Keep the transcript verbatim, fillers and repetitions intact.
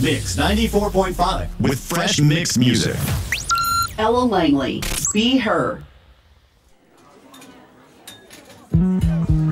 Mix ninety-four point five with fresh mix music. Ella Langley, Be Her.